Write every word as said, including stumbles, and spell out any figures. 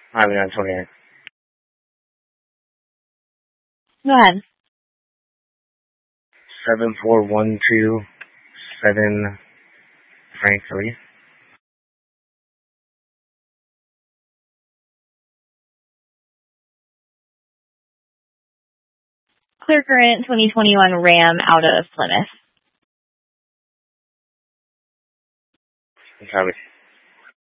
I'm not twenty-eight. Go ahead. Seven four one two seven Frank three. Clear current twenty twenty-one Ram out of Plymouth. Copy.